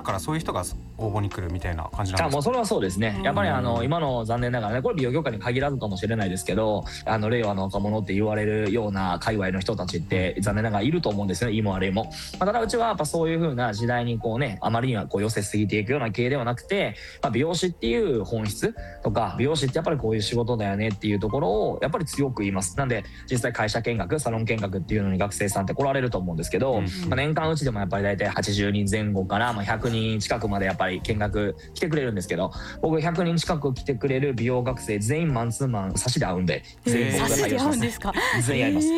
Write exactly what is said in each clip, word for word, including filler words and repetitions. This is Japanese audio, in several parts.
からそういう人が応募に来るみたいな感じなんですか？ あもうそれはそうですね。やっぱりあの今の残念ながらね、これ美容業界に限らずかもしれないですけど、あの令和の若者って言われるような界隈の人たちって残念ながらいると思うんですよね、いいも悪いも。まあ、ただうちはやっぱそういう風な時代にこうね、あまりにはこう寄せすぎていくような系ではなくて、まあ、美容師っていう本質とか、美容師ってやっぱりこういう仕事だよねっていうところをやっぱり強く言います。なんで実際会社見学、サロン見学っていうのに学生さんって来られると思うんですけど、うん、まあ、年間うちでもやっぱり大体はちじゅうにんぜん後からまあひゃくにん近くまでやっぱり見学来てくれるんですけど、僕ひゃくにん近く来てくれる美容学生全員マンツーマン差しで会うんで、全員僕が対応します。全員やります。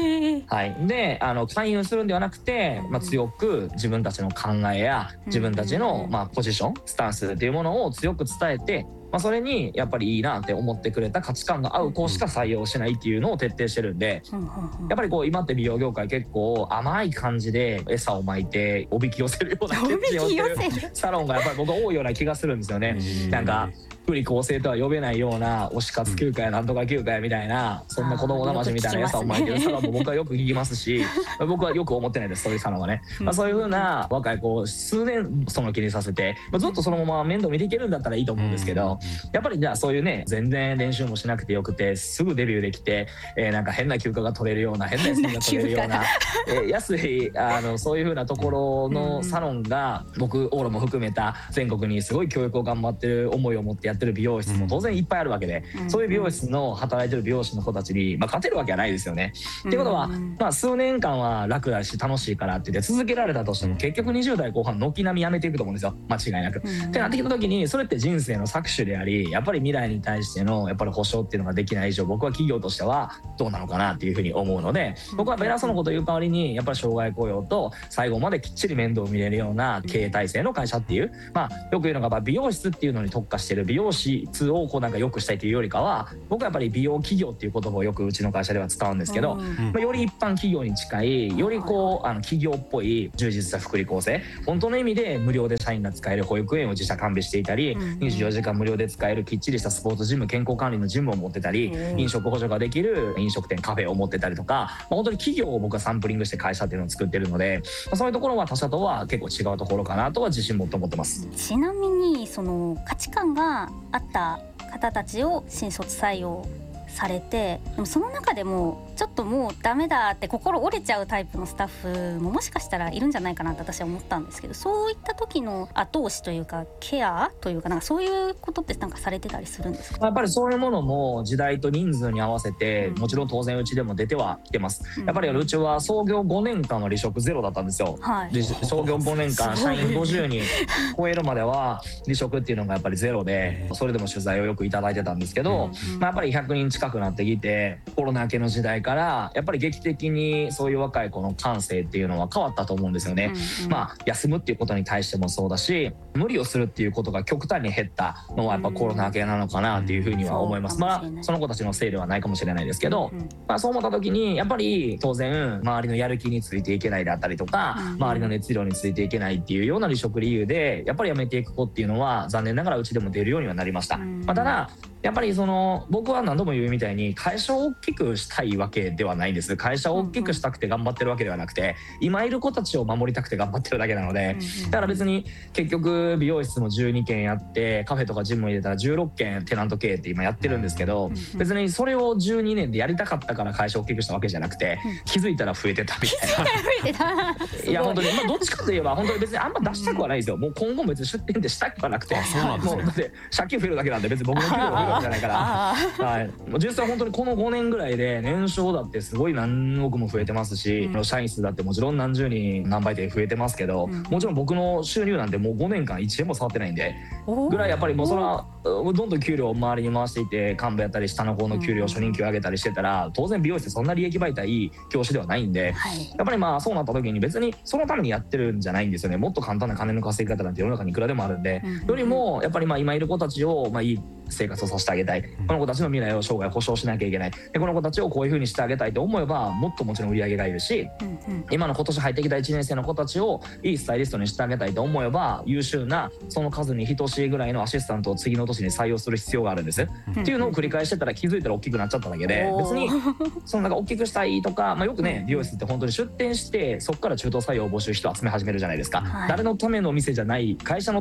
はい。で、あの勧誘するんではなくて、まあ、強く自分たちの考えや自分たちのまあポジション、スタンスっていうものを強く伝えて、まあ、それにやっぱりいいなって思ってくれた価値観が合う子しか採用しないっていうのを徹底してるんで、やっぱりこう今って美容業界結構甘い感じで餌をまいておびき寄せるようなケチをしてるサロンがやっぱり僕は多いような気がするんですよね。なんか福利厚生とは呼べないような推し活休暇やなんとか休暇やみたいな、そんな子供騙しみたいな餌をまいてるサロンも僕はよく聞きますし、僕はよく思ってないです、そういうサロンはね。まあ、そういう風な若い子数年その気にさせてずっとそのまま面倒見ていけるんだったらいいと思うんですけど、やっぱりじゃあそういうね、全然練習もしなくてよくてすぐデビューできて、えー、なんか変な休暇が取れるような変な休みが取れるような、えー、安いあのそういう風なところのサロンが、僕オーラも含めた全国にすごい教育を頑張ってる思いを持ってやってる美容室も当然いっぱいあるわけで、そういう美容室の働いてる美容師の子たちに、まあ、勝てるわけはないですよね。っていうことは、まあ、数年間は楽だし楽しいからって言って続けられたとしても結局にじゅう代後半軒並みやめていくと思うんですよ、間違いなく。ってなってきた時にそれって人生の搾取であり、やっぱり未来に対してのやっぱり保証っていうのができない以上、僕は企業としてはどうなのかなっていうふうに思うので、僕は偉そうなことを言う代わりにやっぱり障害雇用と最後まできっちり面倒を見れるような経営体制の会社っていう、まあ、よく言うのが美容室っていうのに特化してる美容室をこうなんか良くしたいというよりかは、僕はやっぱり美容企業っていう言葉をよくうちの会社では使うんですけど、まあ、より一般企業に近い、よりこうあの企業っぽい充実した福利厚生、本当の意味で無料で社員が使える保育園を自社完備していたり、にじゅうよじかん無料で使えるきっちりしたスポーツジム、健康管理のジムを持ってたり、飲食補助ができる飲食店カフェを持ってたりとか、まあ、本当に企業を僕はサンプリングして会社っていうのを作ってるので、まあ、そういうところは他社とは結構違うところかなとは自信持って思ってます。 ちなみにその価値観があった方たちを新卒採用されて、でもその中でもちょっともうダメだって心折れちゃうタイプのスタッフももしかしたらいるんじゃないかなって私は思ったんですけど、そういった時の後押しというかケアというか、なんかそういうことってなんかされてたりするんですか？ やっぱりそういうものも時代と人数に合わせて、もちろん当然うちでも出てはきてます。やっぱりうちは創業ごねんかんは離職ゼロだったんですよ、はい、で創業ごねんかん社員ごじゅうにん超えるまでは離職っていうのがやっぱりゼロで、それでも取材をよくいただいてたんですけど、まあ、やっぱりひゃくにん近くなってきて、コロナ明けの時代からやっぱり劇的にそういう若い子の感性っていうのは変わったと思うんですよね、うんうん、まあ休むっていうことに対してもそうだし、無理をするっていうことが極端に減ったのはやっぱコロナ明けなのかなっていうふうには思います、うん、まあその子たちのせいではないかもしれないですけど、うんうん、まあ、そう思った時にやっぱり当然周りのやる気についていけないであったりとか、うんうん、周りの熱量についていけないっていうような離職理由でやっぱり辞めていく子っていうのは残念ながらうちでも出るようにはなりました、うん、まあ、ただやっぱりその僕は何度も言うみたいに会社を大きくしたいわけではないんです。会社を大きくしたくて頑張ってるわけではなくて、今いる子たちを守りたくて頑張ってるだけなので、だから別に結局美容室もじゅうにけんやってカフェとかジムも入れたらじゅうろっけんテナント経営って今やってるんですけど、別にそれをじゅうにねんでやりたかったから会社を大きくしたわけじゃなくて、気づいたら増えてたみたいな。いや本当に、まあ、どっちかといえば本当に別にあんま出したくはないですよ。もう今後も別に出店ってしたくはなくて、もうだって借金増えるだけなんで別に僕の給料が増えるわけじゃないから。はい、実際本当にこのごねんぐらいで年商だってすごい何億も増えてますし、うん、社員数だってもちろん何十人何倍で増えてますけど、うん、もちろん僕の収入なんてもうごねんかんいちえんも触ってないんでぐらい、やっぱりもうそれはどんどん給料を周りに回していて、幹部やったり下の方の給料初任給上げたりしてたら、当然美容室ってそんな利益媒体いい業種ではないんで、はい、やっぱりまあそうなった時に別にそのためにやってるんじゃないんですよね。もっと簡単な金の稼ぎ方なんて世の中にいくらでもあるんで、うん、よりもやっぱりまあ今いる子たちをまあいい生活をさせてあげたい、この子たちの未来を生涯保証しなきゃいけない、でこの子たちをこういう風にしてあげたいと思えばもっともちろん売り上げがいるし、うんうん、今の今年入ってきたいちねん生の子たちをいいスタイリストにしてあげたいと思えば優秀なその数に等しいぐらいのアシスタントを次の年に採用する必要があるんです、うんうん、っていうのを繰り返してたら気づいたら大きくなっちゃっただけで、別にそのなんか大きくしたいとか、まあ、よくね美容室って本当に出店してそこから中途採用を募集人を集め始めるじゃないですか、はい、誰のための店じゃない会社の